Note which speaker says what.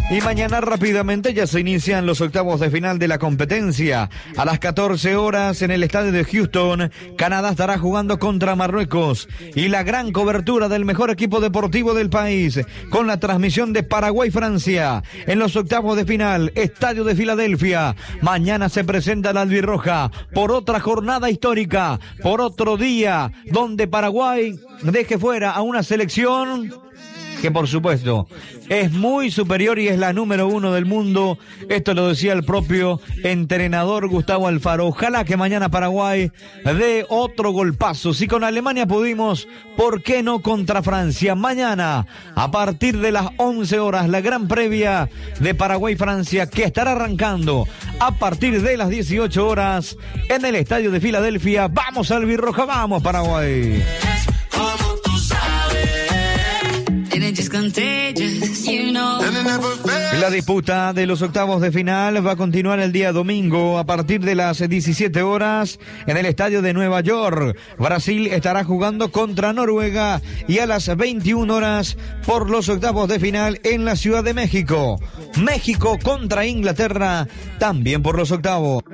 Speaker 1: Y mañana rápidamente ya se inician los octavos de final de la competencia. A las 14 horas en el estadio de Houston, Canadá estará jugando contra Marruecos. Y la gran cobertura del mejor equipo deportivo del país, con la transmisión de Paraguay-Francia. En los octavos de final, estadio de Filadelfia. Mañana se presenta la albirroja por otra jornada histórica, por otro día donde Paraguay deje fuera a una selección que por supuesto es muy superior y es la número 1 del mundo. Esto lo decía el propio entrenador Gustavo Alfaro. Ojalá que mañana Paraguay dé otro golpazo. Si con Alemania pudimos, ¿por qué no contra Francia? Mañana, a partir de las 11 horas, la gran previa de Paraguay-Francia, que estará arrancando a partir de las 18 horas en el estadio de Filadelfia. Vamos albirroja, vamos Paraguay. La disputa de los octavos de final va a continuar el día domingo a partir de las 17 horas en el estadio de Nueva York. Brasil estará jugando contra Noruega y a las 21 horas por los octavos de final en la Ciudad de México. México contra Inglaterra también por los octavos.